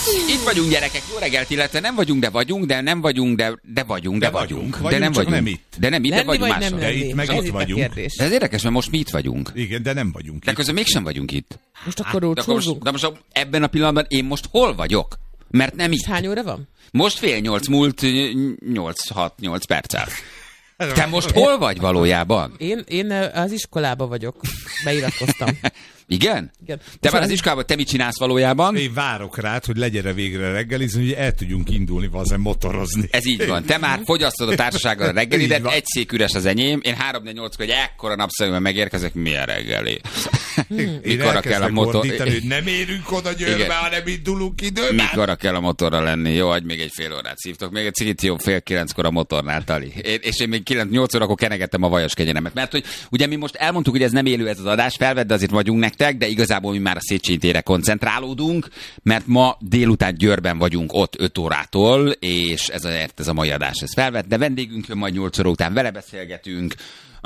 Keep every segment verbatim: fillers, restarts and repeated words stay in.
Itt vagyunk, gyerekek, jó reggelt, illetve nem vagyunk, de vagyunk, de nem vagyunk, de, de vagyunk, de, de vagyunk. vagyunk. vagyunk. De nem vagyunk. Nem itt. De nem itt, lenni de vagyunk máshol. De itt meg itt vagyunk. De ez érdekes, mert most mi itt vagyunk. Igen, de nem vagyunk de itt. közben mégsem vagyunk itt. Most akkor de, akkor most, de most ebben a pillanatban én most hol vagyok? Mert nem itt. Hány óra van? Most fél nyolc múlt nyolc-hat-nyolc perccel. Te most hol vagy valójában? Én, én az iskolába vagyok. Beiratkoztam. Igen? Igen. Te már az iskolában, te mit csinálsz valójában? Én várok rád, hogy legyen végre reggelizni, hogy el tudjunk indulni, vazen motorozni. Ez így van. Te már fogyasztod a társasággal a reggelidet, egy szék üres az enyém. Én három négy nyolckor, hogy ekkora napszeművel megérkezek, milyen reggeli. Én Mikorra kell a motor... hogy nem érünk oda Győrbe, hanem indulunk időben. Mikorra kell a motorra lenni? Jó, adj még egy fél órát szívtok. Még egy cigit jó, fél kilenckor a motornál, Tali. Én, és én még kilenc nyolc órakor kenegettem a vajas kenyeremet. Mert hogy ugye mi most elmondtuk, hogy ez nem élő ez az adás, felvedd, de azért vagyunk nektek, de igazából mi már a Széchenyi térre koncentrálódunk, mert ma délután Győrben vagyunk ott öt órától, és ez a, ez a mai adás ez felvett, de vendégünk jön majd nyolc óra után, vele beszélgetünk.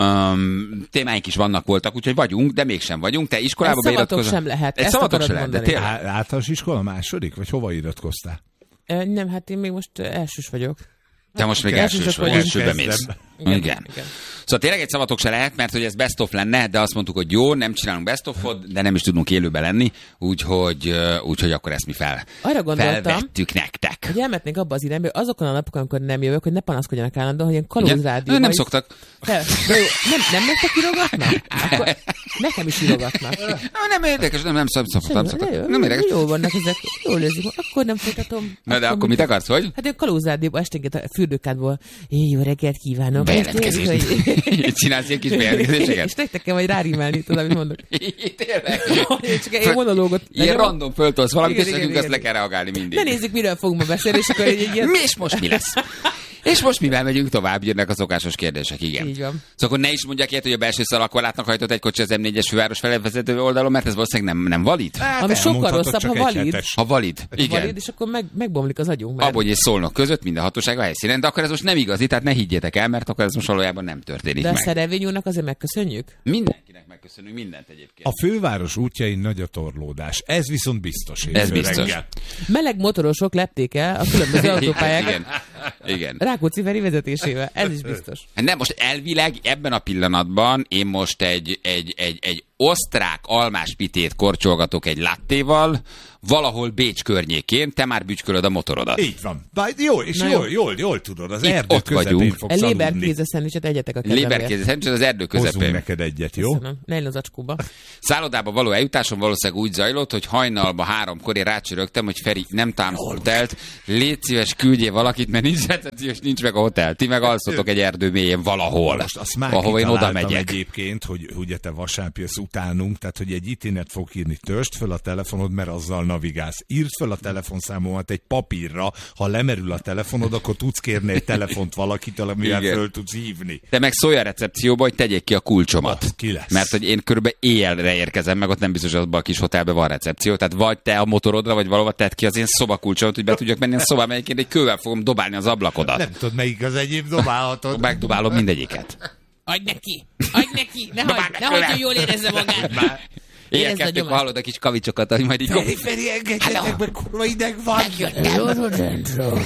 Um, témáink is vannak voltak, úgyhogy vagyunk, de mégsem vagyunk. Te iskolába beiratkozol? Szavatok sem lehet. Egy szavatok sem lehet, de tényleg. Általános iskola második? Vagy hova iratkoztál? E, nem, hát én még most elsős vagyok. Te most még elsős vagy, elsőbe mész. Igen. Igen. Igen. Szóval tényleg egy szavatok se lehet, mert hogy ez best of lenne, de azt mondtuk, hogy jó, nem csinálunk best of-ot, de nem is tudunk élőbe lenni, úgyhogy, úgyhogy akkor ezt mi fel, arra gondoltam, felvettük nektek. Hogy elmehetnénk abba az irányba, hogy azokon a napokon, amikor nem jövök, hogy ne panaszkodjanak állandóan, hogy ilyen kalózrádióban... Nem szoktak. Fel, de jó, nem, nem nektek írogatnak? Akkor nekem is írogatnak. Nem érdekes, nem, nem szoktak. Nem érdekes. Jó vannak ezek, jól érzik, akkor nem folytatom. Na de akkor mit akarsz, hogy? Hát én kalózrádióban esténként a fürdőkádból, jó reggelt kívánok. Bejelentkezést. Csinálsz ilyen kis bejelentkezéseket? És nektek kell majd rárímelni, tudod, amit mondok. Tényleg? Csak én monológot. Ilyen random föltolsz valamit, és nekünk azt le kell reagálni mindig. Ne nézzük, miről fogunk ma beszélni, és akkor egy ilyen... Mi és most mi lesz? És most mivel megyünk tovább, jönnek a szokásos kérdések, igen. Így van. Szóval akkor ne is mondják ilyet, hogy a belső szalagkorlátnak hajtott egy kocsi az em négyes főváros felé vezető oldalon, mert ez valószínűleg nem, nem valid. Hát, ami sokkal rosszabb, ha valid. Ha valid, igen. Valid, és akkor meg, megbomlik az agyunk. Mert... Abba, hogy Szolnok között minden hatóság a helyszínen, de akkor ez most nem igazi, tehát ne higgyétek el, mert akkor ez most valójában nem történik de meg. De a Szerelvényúrnak azért megköszönjük? Mindenkinek megköszönünk mindent egyébként. A főváros útjain nagy a torlódás. Ez viszont biztos. Ez biztos. Reggel. Meleg motorosok lepték el a különböző autópályákat. Igen. Igen. Rákóczi Feri vezetésével. Ez is biztos. Nem, most elvileg ebben a pillanatban én most egy, egy, egy, egy osztrák almás pitét korcsolgatok egy lattéval, valahol Bécs környékén, te már bütykölöd a motorodat. Így van. Bár jó, és jól, jól, jól, jól tudod, az itt erdő ott közepén fogsz aludni. aludni. Léberkéze szendvicset egyetek a kedvemért. Léberkéze szendvicset az erdő közepén. Hozzunk neked egyet, jó? Köszönöm. Ne illj az acskóba. Szállodába való eljutásom valószínűleg úgy zajlott, hogy hajnalba háromkor én rácsörögtem, hogy Feri, nem támsz hotelt, légy szíves, küldjél valakit, mert nincs recepciós, nincs meg a hotel. Ti meg alszotok egy erdő mélyén valahol, most azt már ahova én oda megyek. Egyébként, hogy ugye te vasárnap jössz utánunk, tehát hogy egy itinet fog írni, törst föl a telefonod, mert azzal navigálsz. Írd föl a telefonszámomat egy papírra, ha lemerül a telefonod, akkor tudsz kérni egy telefont valakitől, amivel igen, föl tudsz hívni. Te meg szólj a recepcióba, hogy tegyék ki a kulcsomat. Oh, ki lesz? Mert hogy én körülbelül éjjelre érkezem, meg ott nem biztos, hogy abban a kis hotelben van recepció. Tehát vagy te a motorodra, vagy valahol tedd ki az én szobakulcsomat, hogy be tudjak menni a szobába, melyiként egy kővel fogom dobálni az ablakodat. Nem tudod, melyik az egyéb dobálhatod. Megdobálom mindegyiket. Adj neki! Adj neki! Ne hagyd, ne hagyd, hogy jól érezze magát! Már. Éjjel kettők hallod a kis kavicsokat, hogy majd így... Feri, Feri, engedjetek, mert kurva ideg van! Rododendron!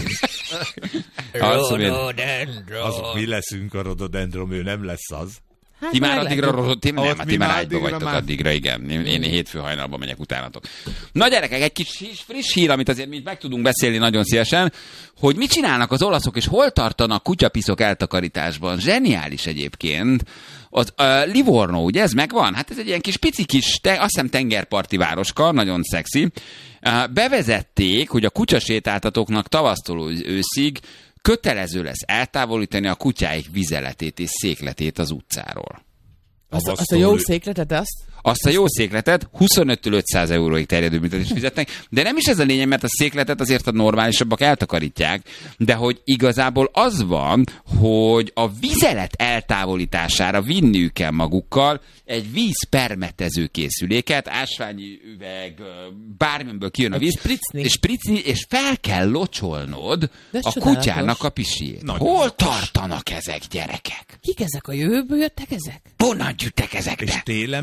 Rododendron! Azok mi leszünk a rododendron, ő nem lesz az. Hát ti már addigra rododendron? Nem, hát ti már ágyba vagytok már... addigra, igen. Én, én hétfő hajnalban megyek utánatok. Na gyerekek, egy kis friss hír, amit azért mi meg tudunk beszélni nagyon szívesen, hogy mit csinálnak az olaszok, és hol tartanak kutyapiszok eltakarításban. Zseniális egyébként. Az uh, Livorno, ugye ez megvan? Hát ez egy ilyen kis pici kis, te, azt hiszem tengerparti városka, nagyon szexi. Uh, bevezették, hogy a kutyasétáltatóknak tavasztól őszig kötelező lesz eltávolítani a kutyáik vizeletét és székletét az utcáról. Azt, azt a jó székletet, azt? Azt a jó székletet huszonöttől ötszáz euróig terjedő büntetést fizetnek, de nem is ez a lényeg, mert a székletet azért a normálisabbak eltakarítják, de hogy igazából az van, hogy a vizelet eltávolítására vinniük kell magukkal egy vízpermetező készüléket, ásványi üveg, bármiből kijön a víz, spricni. és spricni, és fel kell locsolnod a kutyának a pisijét. Hol tartanak ezek, gyerekek? Kik ezek, a jövőből jöttek ezek? Honnan jöttek ezek? És télen miért nem?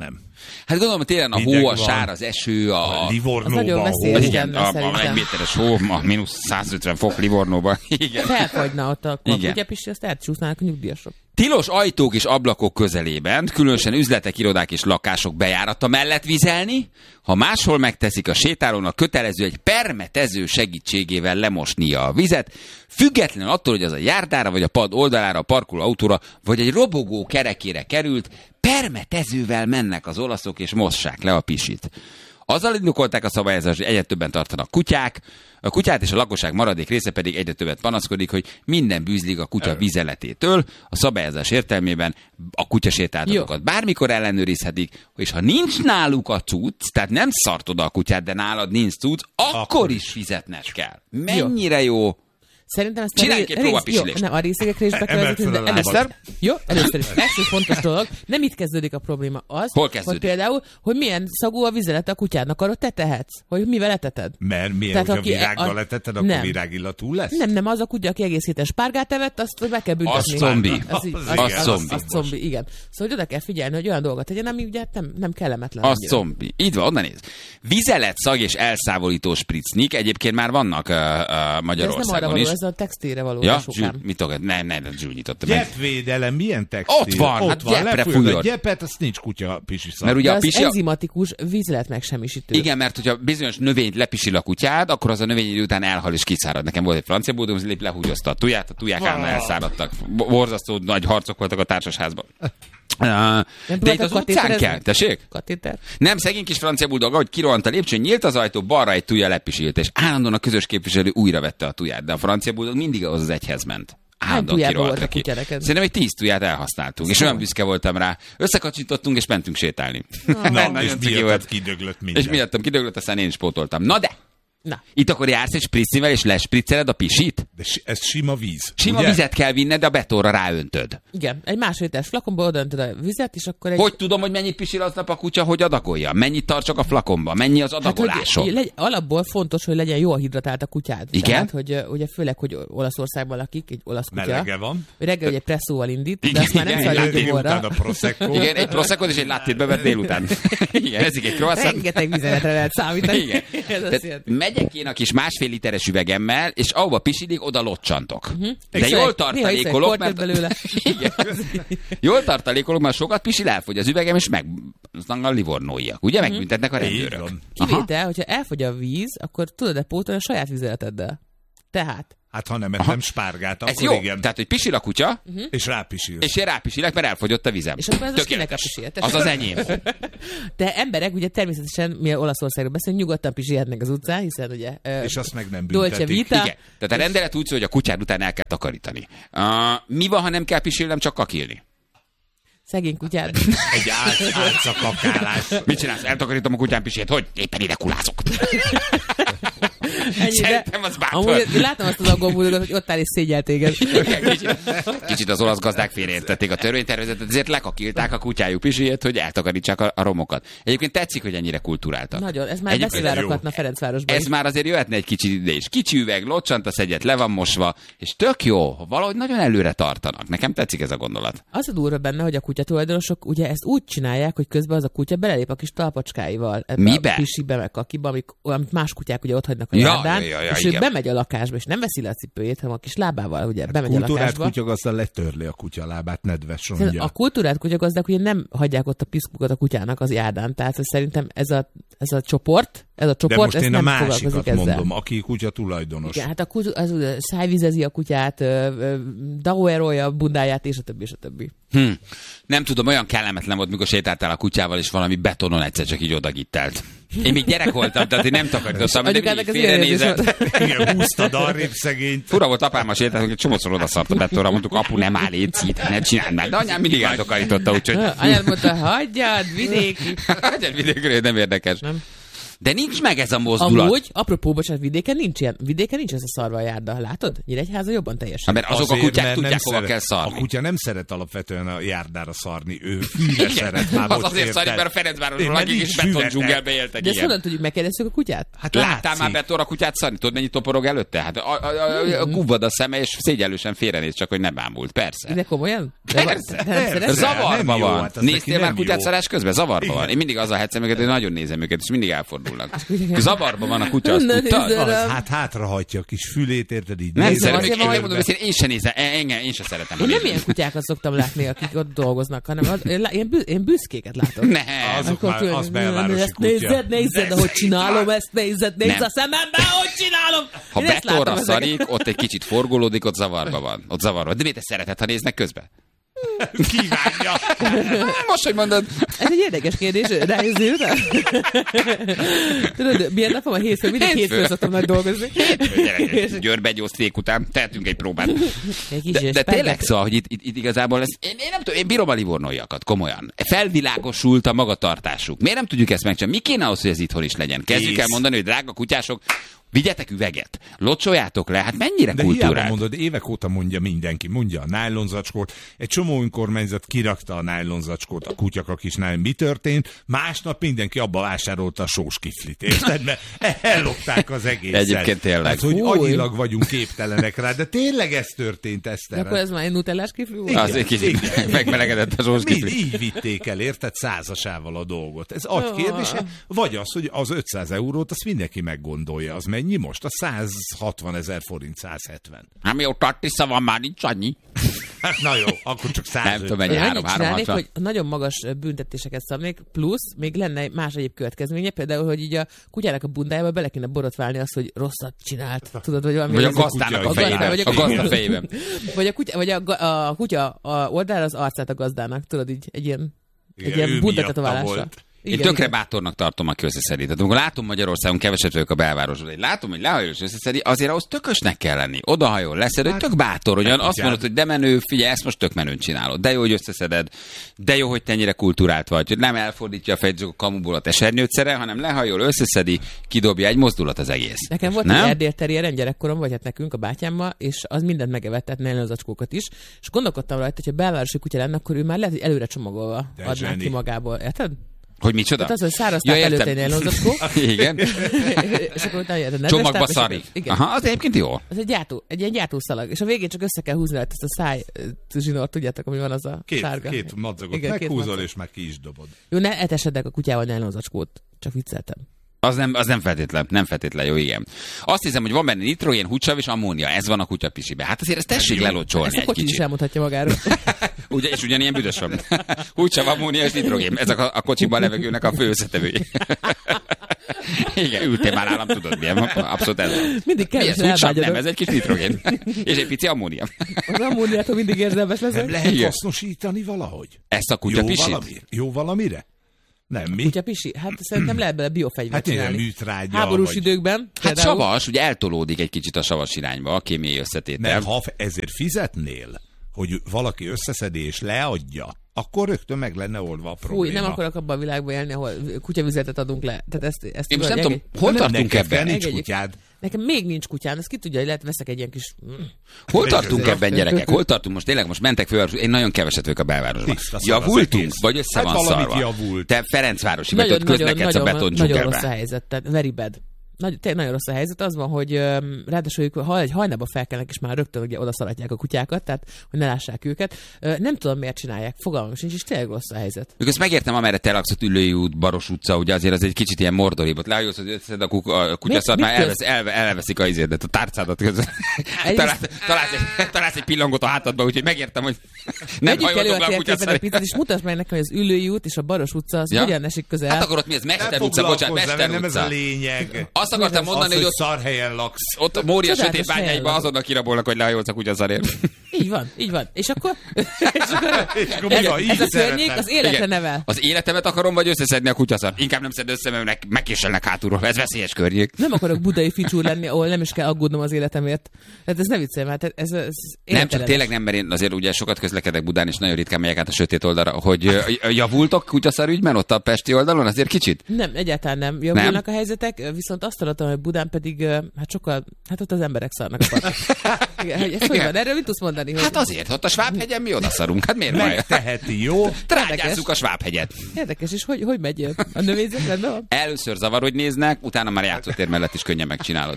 nem. Hát gondolom, télen a hó, a sár, az eső, a... a Livornóban nagyon veszélyes lenne, a, szerintem. a egy méteres hó, a mínusz százötven fok Livornóban. Igen. Felfagyna ott a kutyapisi, azt elcsúsznának a nyugdíjasok. Tilos ajtók és ablakok közelében, különösen üzletek, irodák és lakások bejárata mellett vizelni, ha máshol megteszik, a sétálónak kötelező egy permetező segítségével lemosnia a vizet, függetlenül attól, hogy az a járdára, vagy a pad oldalára, a parkoló autóra, vagy egy robogó kerekére került, permetezővel mennek az olaszok és mossák le a pisit. Azzal indokolták a szabályozást, hogy egyre többen tartanak kutyák, a kutyát és a lakosság maradék része pedig egyre többet panaszkodik, hogy minden bűzlik a kutya vizeletétől. A szabályozás értelmében a kutyasétáltatókat bármikor ellenőrizhetik, és ha nincs náluk a cucc, tehát nem szart oda a kutyát, de nálad nincs cucc, akkor, akkor is fizetned kell. Mennyire jó, jó Szerintem ezt csináljuk egy próbapisilést. Nem, a részegekre is be kell vezetni, de először, jó, először is. Első fontos dolog, nem itt kezdődik a probléma az, Hol hogy például, hogy milyen szagú a vizelet a kutyádnak, arra te tehetsz, hogy mivel eteted. Mert milyen, hogyha virággal leteted, akkor nem. Virágillatú lesz? Nem, nem, az a kutya, aki egész héten spárgát evett, azt be kell büntetni. Az zombi. Az, az, az, az, az, az zombi, igen. Szóval hogy oda kell figyelni, hogy olyan dolgot tegyen, ami ugye nem, nem kellemetlen. Az zombi. Így van, onnan néz. Vizelet, szag és elszávolító spritznik, egyébként már vannak uh, uh, Magyarországon is. Ez a textilre való. Ja, zsűl, mit tudod? Nem, nem, nem zsűl nyitottam. Gyepvédelem, milyen textil? Ott van, ott hát van, gyepre fújod. A gyepet, azt nincs kutya pisi szak. Mert ugye de a az pisi... enzimatikus vízlet megsemmisítő. Igen, mert hogyha bizonyos növényt lepisil a kutyád, akkor az a növény idő után elhal és kiszárad. Nekem volt egy francia bulldog, az lehúgyozta a tuját, a tuják álma elszáradtak. Borzasztó nagy harcok voltak a társasházban. Uh, de itt az utcán kell, tessék? Katéter? Nem, szegény kis francia bulldog, ahogy kirohant a lépcsőn, nyílt az ajtó, balra egy tuja lepisilt, és állandóan a közös képviselő újra vette a tuját, de a francia bulldog mindig ahhoz az egyhez ment. Állandóan kirohant neki. Szerintem egy tíz tuját elhasználtunk, és olyan büszke voltam rá. Összekacsintottunk, és mentünk sétálni. Na, és miattam kidöglött minden. És miattam kidöglött, aztán én is pótoltam. Na de! Na. Itt akkor jársz egy spriccivel, és lespricceled a pisit? De ez sima víz. Sima ugye? Vizet kell vinned, de a betonra ráöntöd. Igen, egy másfél literes flakonba odaöntöd a vizet, és akkor egy... Hogy tudom, hogy mennyit pisil aznap a kutya, hogy adagolja? Mennyit tartsak a flakonba? Mennyi az adagolásom? Hát, hogy alapból fontos, hogy legyen jól hidratált a kutyád. Igen? Tehát, hogy ugye főleg, hogy Olaszországban lakik, egy olasz kutya. Melege van. Reggel ugye presszóval indít, igen, de azt már nem szabad gyomorra. Igen, egy proseccot és egy lattét bevet délután. Igen, ez egy croissant. Rengeteg vizeletre lehet számítani. Igen. Megyek én a kis másfél literes üvegemmel, és ahova pisidik, oda locsantok. Uh-huh. De Néha jól tartalékolok, mert... belőle. Igen. Jól tartalékolok, mert sokat pisil, elfogy az üvegem, és meg aztán a livornóiak. Ugye uh-huh. megbüntetnek a rendőrök. Kivétel, hogyha elfogy a víz, akkor tudod-e pótolni a saját vizeleteddel. Tehát. Hát ha nem ettem spárgát, akkor ez jó. igen. Tehát, hogy pisil a kutya, uh-huh. és rápisil. És én rápisilek, mert elfogyott a vizem. És akkor ez az kinek a pisil? Az az enyém. De emberek ugye természetesen, mi Olaszországról beszélünk, nyugodtan pisilhetnek az utcán, hiszen ugye... És azt meg nem büntetik. Igen. Tehát a rendelet úgy szól, hogy a kutyád után el kell takarítani. Uh, mi van, ha nem kell pisilnem, csak kakilni? Szegény kutyád. Egy álc, álcakakálás. Mit csinálsz? Eltakarítom a kutyán pisét. Hogy? Éppen ide kulázok. Ennyi, szerintem az bátor. Amúgy látom azt az aggóbuldogot, hogy ott áll és szégyel téged. Kicsit, kicsit az olasz gazdák félreértették a törvénytervezetet, ezért lekakilták a kutyájuk pisijét, hogy eltakarítsák a, a romokat. Egyébként tetszik, hogy ennyire kulturáltak. Nagyon, ez már beszivároghatna Ferencvárosban. Ez már azért jöhetne egy kicsit ide is. Kicsi üveg, locsantasz egyet, le van mosva, és tök jó, valahogy nagyon előre tartanak. Nekem tetszik ez a gondolat. Az a durva benne, hogy a kutyatulajdonosok ugye ezt úgy csinálják, hogy közben az a kutya belelép a kis talpacskáival. Mibe? A pisibe, meg kakiba, amik, amit más kutyák ugye ott hagynak a járdán, ja, ja, ja, és igen. ő bemegy a lakásba, és nem veszi le a cipőjét, hanem a kis lábával ugye hát bemegy a lakásba. Kultúrát kutyagazda letörli a kutya lábát, nedves rongya. A kultúrát kutyagazdák ugye nem hagyják ott a piszkukat a kutyának az járdán, tehát hogy szerintem ez a, ez a csoport, ez a csoport, de most én nem a másikat mondom, aki kutya tulajdonos. Igen, hát a kutya, az, az, szájvizezi a kutyát, dauerolja a bundáját, és a többi, és a többi. Hm. Nem tudom, olyan kellemetlen volt, mikor sétáltál a kutyával, és valami betonon egyszer csak így odagittelt. Én még gyerek voltam, tehát én nem takarítottam, de mindig félrenézett. Igen, húztad arrébb szegényt. Fura volt, apámmal sétáltunk, egy csomószor odaszart a betonra, mondtuk, apu, nem áll, légy, ne csináld már. De anyám mindig eltakarította, úgyhogy... Anyám mondta, hagyjad, vidéki. Hagyjad vidékről, nem érdekes. Nem. De nincs meg ez a mozdulat. Amúgy, apropó, bocsánat, vidéken nincs ilyen, vidéken nincs ez a szarva a járda. Látod? Nyíregyháza jobban teljesen. Ha, mert azok azért, a kutyák tudják, hova kell szarni. A kutya nem szeret alapvetően a járdára szarni, ő fűre szeret. Már az azért szarni, mert a Ferencvárosban lakik és beton dzsungelbe éltek. De szóval tudjuk, megkérdezzük a kutyát? Hát láttál már betonra a kutyát szarni? Tudod, mennyi toporog előtte? Hát a, a, a, a kuvad a szeme, és szégyellősen félrenéz, csak hogy ne bámult. Persze. De komolyan? Persze. Persze. Zavarba van. Hát néztél már kutyát szarás közben? Zavarba van. Én mindig azzal hetszem őket, hogy nagyon nézem őket, és mindig elfordulnak. Zavarba van a kutya, azt tudtad? Hát hátrahagyja a kis fülét, érted így. Nem szeretem, én megmondom, hogy én sem nézem, engem, én sem szeretem. Én nem ilyen kutyákat szoktam látni, akik ott dolgoznak, hanem én büszkéket látok. Ne, azok már, az belvárosi kutya. Nézzed, nézzed, ahogy csinálom ezt, nézzed, nézzed a szemembe, ahogy csinálom. Ha betonra szarik, ott egy kicsit forgolódik, ott zavarba van. Ott zavarba. De miért te szereted, ha néznek közben? Kívánja. Most, hogy mondod. Ez egy érdekes kérdés, rájözzél rá? Tudod, milyen napom a hétfő? Mindig hétfőn szoktam majd dolgozni. Győrbe egy osztrék után tehetünk egy próbát. Egy de, de tényleg szóval, hogy itt, itt, itt igazából ez, én, én nem tudom, én bírom a livornóiakat, komolyan. Felvilágosult a magatartásuk. Miért nem tudjuk ezt megcsinálni? Mi kéne ahhoz, hogy ez itthon is legyen? Kezdjük el mondani, hogy drága kutyások, vigyetek üveget, locsoljátok le, hát mennyire de kultúrált. De mondod, évek óta mondja mindenki, mondja a nájlonzacskót, egy csomó önkormányzat kirakta a nájlonzacskót, a kutyakakis nájlon. Mi történt? Másnap mindenki abba vásárolta a sós kiflit, érted? Mert ellopták az egészet. Egyébként tényleg. Hát, hogy annyilag vagyunk képtelenek rá, de tényleg ez történt, Eszter. Akkor ez már egy nutellás kifli volt? Az egy kicsit megmelegedett a sós kifli. Így vitték el, érted? Százasával a dolgot. Ez agykérdése, vagy az, hogy az ötszáz eurót, azt mindenki meggondolja, az mennyi most? A százhatvan ezer forint, százhetven. Hát mi ott Attissa van, már nincs annyi. Hát na jó, akkor csak százötven. Nem tudom, ennyi három, három, hogy nagyon magas büntetéseket szabnék, plusz még lenne más egyéb következménye, például, hogy így a kutyának a bundájába bele kéne borotválni azt, hogy rosszat csinált. Tudod, hogy valami... Vagy a gazdának a fejében. Vagy a gazda fejében. Vagy a kutya, vagy a, a kutya a oldalra az arcát a gazdának, tudod, így egy ilyen, egy ilyen bundatetoválásra. Igen, én tökre igen. Bátornak tartom, aki összeszedi. Tehát amikor látom Magyarországon, keveset vagyok a belvárosban, egy látom, hogy lehajol és összeszedi, azért ahhoz tökösnek kell lenni. Odahajol, leszed, hogy tök bátor, ugyan azt mondod, hogy de menő, figyelj, ezt most tök menőn csinálod. De jó, hogy összeszeded, de jó, hogy te ennyire kultúrált vagy, hogy nem elfordítja a fejt a kamuból a tesernyőtszere, hanem lehajol, összeszedi, kidobja egy mozdulat az egész. Nekem volt nem? Egy erdélterierem gyerekkorom, vagy hát nekünk a bátyámmal, és az mindent megevett, tehát nájlon zacskókat is, és gondolkodtam rajta, hogy ha belvárosi kutya lenne, akkor ő már lehet, hogy előre csomagolva adná ki magából. Érted? Hogy micsoda? Hát az, hogy szárazták ja, előtt egy nájlonzacskó. Igen. És akkor utána csomagba szarik. Aha, az egyébként jó. Az egy gyártó, egy ilyen gyártószalag. És a végén csak össze kell húzni rajta ezt a száj zsinort, tudjátok, ami van az a két, sárga. Két madzagot igen, meghúzol, két és már ki is dobod. Jó, ne etesedek a kutyával nájlonzacskót. Csak vicceltem. Az nem, az nem feltétlen, nem feltétlen jó, igen. Azt hiszem, hogy van benne nitrogén, húcsav és ammónia. Ez van a kutyapisibe. Hát azért ezt tessék lelocsolni egy kicsit. Ezt a kocsi is elmondhatja magáról. Ugye, és ugyanilyen büdös van. Húcsav, ammónia és nitrogén. Ezek a, a kocsiban levegőnek a fő összetevői. Igen, ültél már nálam, tudod milyen. Abszolút ez. Mindig kell, ez húcsav, nem, ez egy kis nitrogén. És egy pici ammónia. Az ammóniától mindig érzelmes leszek. Nem lehet hasznosítani valahogy? Ezt a kutyapisit? Jó valami, jó valamire? Nem, mi? Kutyapisi? Hát szerintem lehet bele biofegyvert hát csinálni. Műtrágya, háborús vagy... időkben. Hát például... savas, ugye eltolódik egy kicsit a savas irányba, a kémiai összetétel. Mert ha ezért fizetnél, hogy valaki összeszedi és leadja, akkor rögtön meg lenne oldva a probléma. Fúj, nem akarok abban a világban élni, ahol kutyavüzetet adunk le. Tehát ezt, ezt én most nem tudom, hol tartunk ebben? Nincs kutyád. Nekem még nincs kutyám, ezt ki tudja, hogy lehet veszek egy ilyen kis... Hol tartunk ebben, gyerekek? Hol tartunk? Most tényleg most mentek főváros, én nagyon keveset vagyok a belvárosban. Javultunk? Vagy össze van szarva? Javult. Te Ferencvárosi vagy, ott közlekedsz a beton dzsungelbe. Nagyon rossz a helyzet, tehát very bad. Nagy, tényleg nagyon rossz a helyzet. Az van, hogy um, ráadásul, ha egy hajnalba felkelnek, és már rögtön ugye oda szaratják a kutyákat, tehát hogy ne lássák őket. Uh, nem tudom, miért csinálják. Fogalmam sincs, és tényleg rossz a helyzet. Ők ezt megértem, amerre te laksz, Üllői út, Baros utca, ugye azért az egy kicsit ilyen mordoribb. Ott leállsz, hogy összed a, kuk- a kutyaszart, már elvesz, elve, elveszik a izérdet, a tárcádat közben. találsz, találsz, egy, találsz egy pillangot a hátadba, úgyhogy megértem, hogy nem hajoltok le a kutyaszart. És mutasd meg nekem, hogy az Üllői út és a Baros utca az ja? hogyan esik közel. Hát akkor ott mi ez? Mester utca, bocsánat, Mester utca. Nem ez a lényeg. Azt akartam mondani, hogy ott szar helyen laksz. Ott Mória sötét bányáiban azonnal kirabolnak, hogy lehajolsz a kutyaszarért. Így van, így van. És akkor, és akkor És akkor ez, mi van? Így ez a környék szeretem. az életre Igen. nevel. Az életemet akarom, vagy összeszedni a kutyaszart? Inkább nem szed össze, mert megkéselnek hátulról. Ez veszélyes környék. Nem akarok budai ficsúr lenni, ahol nem is kell aggódnom az életemért. Tehát ez nem viccelem, hát ez, ez Nem, csak élettelenes. tényleg nem, mert én azért ugye sokat közlekedek Budán, és nagyon ritkán megyek át a sötét oldalra, hogy ö, javultok kutyaszar ügyben ott a pesti oldalon, azért kicsit? Nem, egyáltalán nem javulnak a helyzetek, viszont azt hallottam, hogy Budán pedig, hát sokkal, hát ott az emberek szarnak a parton. Igen, hogy ez hogy van? Erről mit tudsz mondani? Hogy... Hát azért, ott a Svábhegyen mi odaszarunk, hát miért baj? Megteheti, jó? Trágyázzuk a Svábhegyet. Érdekes, és hogy, hogy megy a növényzet? Rendben van? Először zavar, hogy néznek, utána már játszótér mellett is könnyen megcsinálod.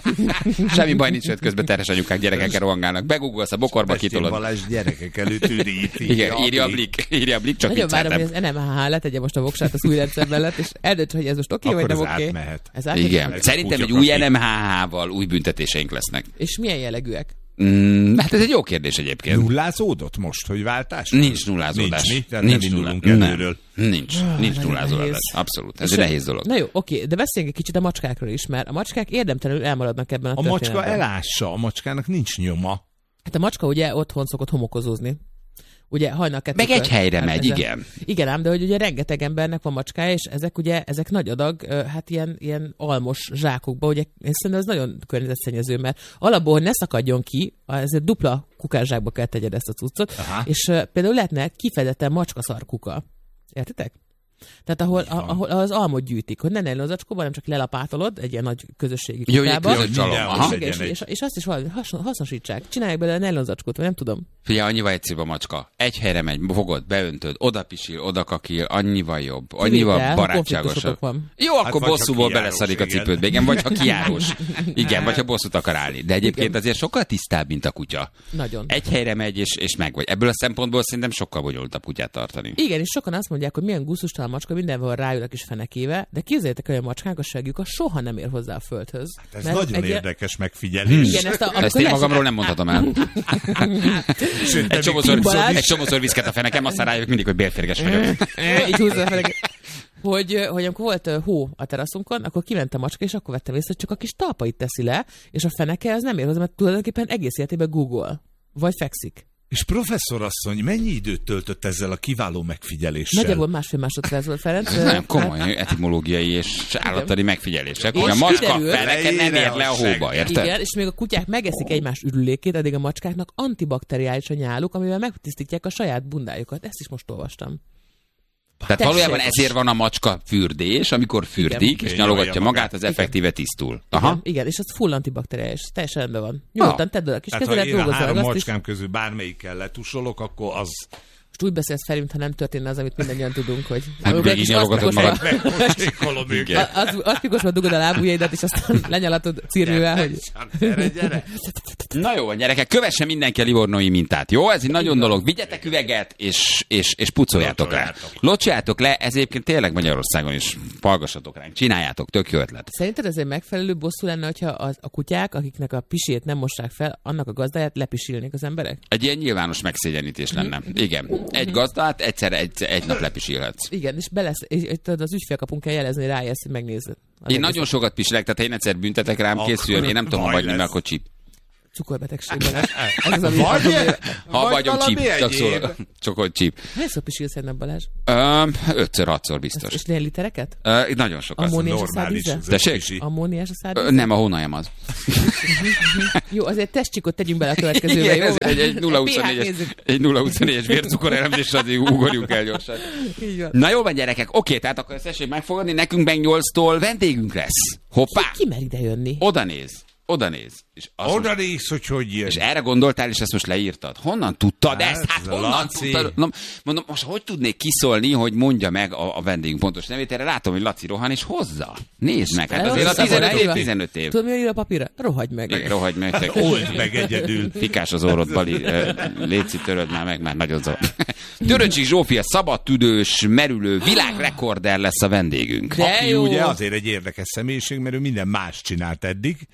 Semmi baj nincs, hogy közben terhes anyukák gyerekekkel rohangálnak. Begugolsz a bokorba, Pestén kitolod. Balázs gyerekek előtt üdít. Igen, írja a Blik, írja a Blik, csak Nagyon várom, hogy vicceltem. az en em há letegye most a voksát az új rendszer mellett, és eldönt, hogy ez most oké, Akkor vagy nem ez oké. átmehet. Ez átmehet? Igen, Ez szerintem a egy kutya új kaki. en em há há-val új büntetéseink lesznek. És milyen jellegűek? Mm, hát ez egy jó kérdés egyébként. Nullázódott most, hogy váltás? Nincs nullázódás. Nincs, mi? Tehát Nincs nem indulunk nulla- előről. Nem. Nincs, nincs nagyon nullázódás. nehéz. Abszolút, ez És egy a- nehéz dolog. Na jó, oké, de beszéljünk egy kicsit a macskákról is, mert a macskák érdemtelenül elmaradnak ebben a, A macska történetben. elássa, a macskának nincs nyoma. Hát a macska ugye otthon szokott homokozózni. Ugye hajnal kettőkor. Meg egy helyre Hát megy, ezzel- igen. Igen ám, de hogy ugye rengeteg embernek van macskája, és ezek ugye, ezek nagy adag, ö, hát ilyen, ilyen almos zsákokba, ugye én szerintem ez nagyon környezetszennyező, mert alapból, hogy ne szakadjon ki, ezért dupla kukászsákba kell tegyed ezt a cuccot, Aha. és ö, például lehetne kifejezetten macskaszar kuka. Értitek? Tehát ahol, a, ahol az almot gyűjtik, hogy ne ne zacskóba, hanem csak lelapátolod egy ilyen nagy közösségi Jó, egy kukába. közös csalom. mindenhol Aha. legyen Igen, és, egy- és, és azt is valami hason- hasznosítsák. Csinálják belőle nellonzacskót, vagy nem tudom. Figyelj, annyival egyszerűbb a macska. Egy helyre megy, fogod, beöntöd, oda pisil, oda kakil, annyival jobb, annyival Kivétel, ha barátságosabb. konfliktusotok van. Jó, akkor Hát vagy ha bosszúból kijárós, beleszarik a igen. cipődbe, igen, vagy ha kijárós. Igen, vagy ha bosszút akar állni. De egyébként azért sokkal tisztább, mint a kutya. Nagyon. Egy helyre megy, és, és meg vagy. Ebből a szempontból szerintem sokkal bonyolultabb kutyát tartani. Igen, és sokan azt mondják, hogy milyen gusztustalan macska, mindenhol rájön a kis fenekéve, de képzeljétek, hogy a macskánk a segjük, a soha nem ér hozzá a földhöz. Ez Mert nagyon egy ilyen- érdekes megfigyelés. Igen, ezt, a, Ezt amikor én lesz- magamról nem mondhatom el. Sőt, Egy csomószor, Balázs. egy csomószor viszket a fenekem, aztán rájövök mindig, hogy bélférges vagyok. így húzza a fenekét. Hogy, hogy amikor volt ö, hó a teraszunkon, akkor kiment a macska, és akkor vettem észre, hogy csak a kis talpait teszi le, és a feneke az nem ér hozzá, mert tulajdonképpen egész életében Google. Vagy fekszik. És professzor asszony, mennyi időt töltött ezzel a kiváló megfigyeléssel? Nagyjából másfél másodperc volt, Ferenc. Ez Ö, nagyon komoly etimológiai és állattani megfigyelések. És Hogy a macska kiderült- feneke nem ér le a hóba, érted? Igen, és még a kutyák megeszik egymás ürülékét, addig a macskáknak antibakteriális a nyáluk, amivel megtisztítják a saját bundájukat. Ezt is most olvastam. Tehát Tessék. valójában ezért van a macska fürdés, amikor fürdik, Igen. és nyalogatja Nyalja magát, magát. az effektíve tisztul. Aha. Aha. Igen, igen, és az full antibakteriális, teljesen rendben van. Nyugodtan tedd oda a kis Tehát ha kezedet, én a dolgozzál három meg azt is. macskám közül bármelyikkel letusolok, akkor az Most úgy beszélsz fel, mintha nem történne az, amit mindannyian tudunk, hogy... Hát Amikor végig egy kis nyalogatod aszpikos- magad. megpocsékolom őket. a- Az, az pikosba dugod a lábujjaidat, és aztán lenyalatod círművel, hogy... Gyere, gyere. Na jó, gyerekek, kövesse mindenki a livornói mintát, jó? Ez egy nagyon dolog. Vigyetek üveget, és, és, és pucoljátok rá. Locsoljátok. Locsoljátok le, ez egyébként tényleg Magyarországon is hallgassatok ránk. Csináljátok, tök jó ötlet. Szerinted ez egy megfelelő bosszú lenne, hogyha a, a kutyák, akiknek a pisét nem mossák fel, annak a gazdáját lepisilnék az emberek? Egy ilyen nyilvános megszégyenítés lenne. Igen. Egy gazdát egyszer egy, egy nap lepisilhetsz. Igen, és belesz, és, és tudod, az ügyfélkapunk kell jelezni, hogy rájössz, hogy megnézed. Az Én egész nagyon sokat pisilek, tehát ha én egyszer büntetek rám, Akkor készüljön, én nem tudom, baj hagyni, lesz. mert akkor csíp. cukorbetegségben. Ez az, ami Vagy, ami- Ha vagy vagyom valami csíp, csak, szól, egyéb. csak hogy csíp. Hányszor pisilsz egy nap, Balázs? Öm, ötször, hatszor biztos. És nél litereket? Ö, nagyon sokat. Ammóniás a Normális. szádíze? ez Tessék? egy kicsi. Ammóniás a Ö, szádíze? Nem, a hónaljam az. Jó, azért testcsikot tegyünk bele a következőbe, Igen, jó? ez egy, egy nulla pé há-t huszonnégyes nézzük. egy nulla huszonnégyes vércukor elemzés, azért ugorjunk el gyorsan. Így van. Na jó van, gyerekek, oké, tehát akkor ezt tessék megfogadni, nekünk meg nyolctól vendégünk lesz. Hoppá! Ki mer ide jönni? Oda néz, oda néz. És, azt Oda most, néz, hogy hogy jön. és erre gondoltál, és ezt most leírtad. Honnan tudtad Hát, ezt? Hát honnan Laci. tudtad? Na, mondom, most hogy tudnék kiszólni, hogy mondja meg a, a vendégünk pontos nevét? Erre látom, hogy Laci rohan, és hozza. Nézd meg, hát azért a Elhozza, tizenöt év, elhozza. tizenöt év. Tudod, mi ír a papírra? Rohagy meg. Igen, rohagy meg. te- Old meg egyedül. Fikás az orrod, Bali. Ö, Léci, töröd már meg, már nagyon zavar. Töröcsik Zsófia, szabadtüdős, merülő, világrekorder lesz a vendégünk. De Aki jó. ugye azért egy érdekes személyiség, mert ő minden más csinált eddig, és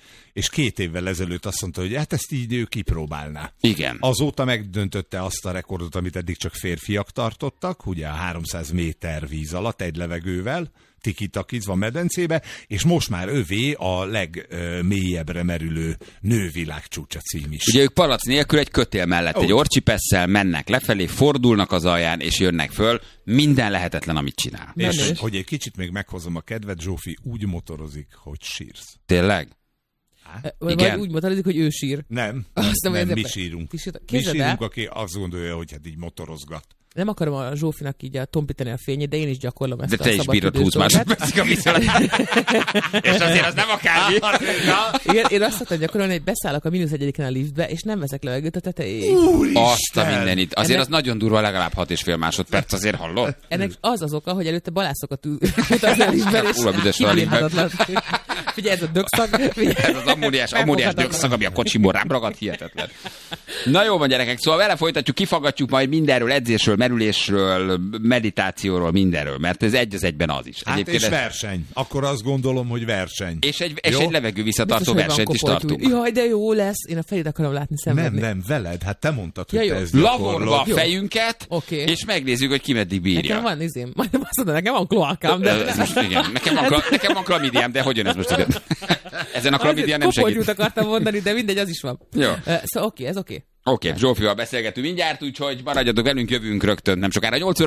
és két évvel ezelőtt azt mondta, hogy hát ezt így ő kipróbálná. Igen. Azóta megdöntötte azt a rekordot, amit eddig csak férfiak tartottak, ugye a háromszáz méter víz alatt egy levegővel, tikitaki van medencébe, és most már övé a legmélyebbre merülő nővilágcsúcsa cím is. Ugye ők palac nélkül egy kötél mellett, oh. egy orcsipesszel mennek lefelé, fordulnak az alján, és jönnek föl. Minden lehetetlen, amit csinál. És hogy egy kicsit még meghozom a kedvet, Zsófi úgy motorozik, hogy sírsz. Tényleg? Vagy igen. Úgy motorozik, hogy ő sír. Nem, nem, nem, nem mi sírunk. Mi sírunk, aki azt gondolja, hogy hát így motorozgat. Nem akarom a Zsófinak így a tompítani a fényét, de én is gyakorlom ezt de a szabadidős dolgát. De te is bírod húsz másodpercig a viszont. És azért az nem akármi. Igen, én azt szoktam gyakorolni, hogy beszállok a mínusz egyediken a liftbe, és nem veszek levegőt a tetejéig. Azt a mindenit. Azért ennek... az nagyon durva, legalább hat és fél másodperc, azért hallod? Ennek az az oka, hogy előtte balászokat utazni a liftben, és kibírhatatlan. Figyelj, ez a dögszag. Ez az ammóniás, ammóniás dögszag, ami a kocsimból rám ragadt, hihetetlen. Na jó van, gyerekek, szóval vele folytatjuk, kifaggatjuk majd mindenről, edzésről, merülésről, meditációról, mindenről, mert ez egy az egyben az is. Hát és ez... verseny. Akkor azt gondolom, hogy verseny. És egy, és egy levegő visszatartó versenyt is tartunk. Jaj, de jó lesz. Én a fejét akarom látni szenvedni. Nem, nem, veled. Hát te mondtad, hogy ja, te ezt lavorva a fejünket, okay. és megnézzük, hogy ki meddig bírja. Nekem van izém. Majd azt mondom, nekem van kloakám. De... Ez most, igen. Nekem van, kla... nekem van klamidiám, de hogy jön ez most ide? Ezen a klamidián nem segít. Kopoltyút akartam mondani, de mindegy, az is van. Jó. Uh, szóval oké, ez oké. Oké, okay, Zsófival beszélgetünk mindjárt, úgyhogy maradjatok velünk, jövünk rögtön nem sokára nyolc óra.